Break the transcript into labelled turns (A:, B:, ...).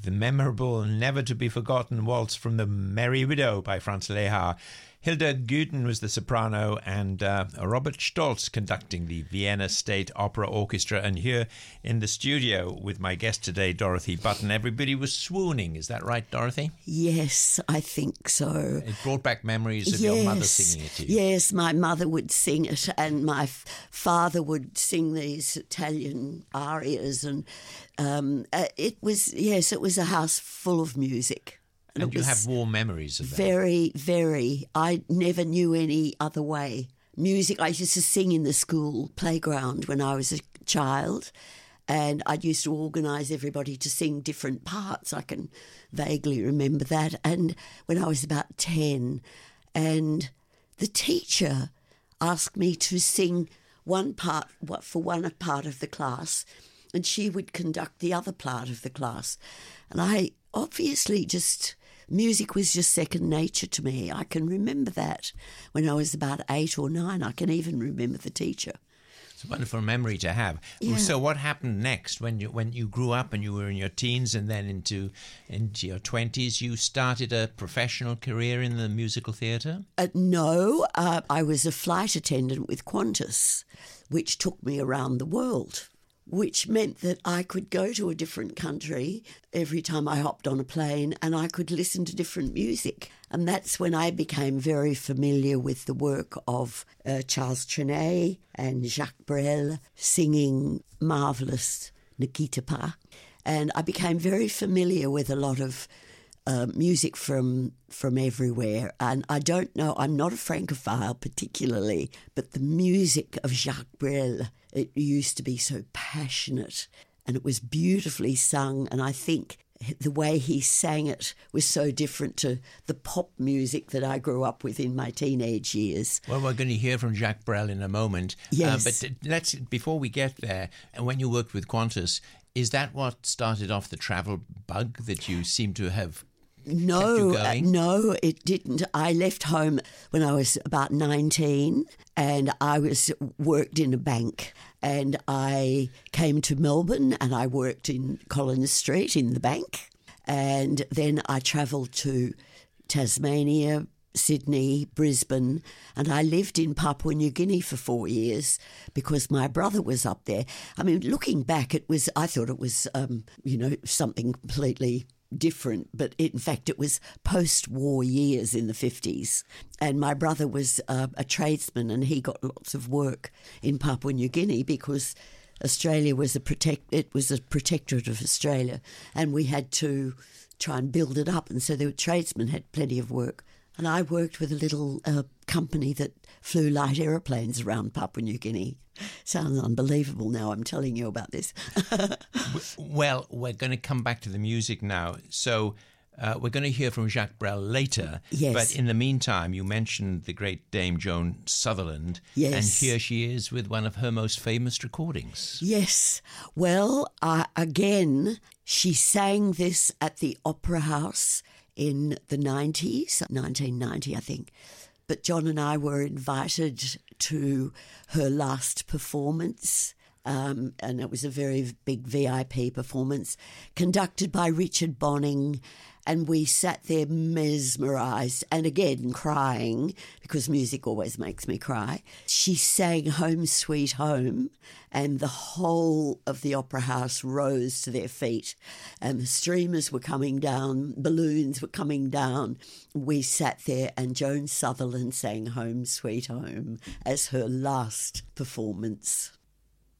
A: the memorable, never-to-be-forgotten waltz from The Merry Widow by Franz Lehár. Hilda Guten was the soprano, and Robert Stolz conducting the Vienna State Opera Orchestra. And here in the studio with my guest today, Dorothy Button, everybody was swooning. Is that right, Dorothy?
B: Yes, I think so.
A: It brought back memories of your mother singing it to you.
B: Yes, my mother would sing it, and my father would sing these Italian arias, and it was a house full of music.
A: And you have warm memories of that.
B: Very, very. I never knew any other way. Music, I used to sing in the school playground when I was a child, and I used to organise everybody to sing different parts. I can vaguely remember that. And when I was about 10, and the teacher asked me to sing one part for one part of the class, and she would conduct the other part of the class. And I obviously music was just second nature to me. I can remember that when I was about 8 or 9. I can even remember the teacher.
A: It's a wonderful memory to have.
B: Yeah.
A: So what happened next when you grew up and you were in your teens and then into your 20s? You started a professional career in the musical theatre?
B: No, I was a flight attendant with Qantas, which took me around the world, which meant that I could go to a different country every time I hopped on a plane, and I could listen to different music. And that's when I became very familiar with the work of Charles Trenet and Jacques Brel singing marvellous Ne quitte pas. And I became very familiar with a lot of music from everywhere. And I don't know, I'm not a Francophile particularly, but the music of Jacques Brel, it used to be so passionate and it was beautifully sung. And I think the way he sang it was so different to the pop music that I grew up with in my teenage years.
A: Well, we're going to hear from Jacques Brel in a moment.
B: Yes.
A: But before we get there, and when you worked with Qantas, is that what started off the travel bug that you seem to have?
B: No, it didn't. I left home when I was about 19 and I worked in a bank, and I came to Melbourne and I worked in Collins Street in the bank, and then I travelled to Tasmania, Sydney, Brisbane, and I lived in Papua New Guinea for 4 years because my brother was up there. I mean, looking back, I thought it was, something completely different, but in fact it was post-war years in the 50s, and my brother was a tradesman, and he got lots of work in Papua New Guinea because Australia was a protectorate of Australia, and we had to try and build it up, and so the tradesmen had plenty of work. And I worked with a little company that flew light aeroplanes around Papua New Guinea. Sounds unbelievable now I'm telling you about this.
A: Well, we're going to come back to the music now. So we're going to hear from Jacques Brel later.
B: Yes.
A: But in the meantime, you mentioned the great Dame Joan Sutherland.
B: Yes.
A: And here she is with one of her most famous recordings.
B: Yes. Well, again, she sang this at the Opera House in the 90s, 1990, I think. But John and I were invited to her last performance, and it was a very big VIP performance conducted by Richard Bonning, and we sat there mesmerised and again crying, because music always makes me cry. She sang Home Sweet Home, and the whole of the Opera House rose to their feet, and the streamers were coming down, balloons were coming down. We sat there, and Joan Sutherland sang Home Sweet Home as her last performance.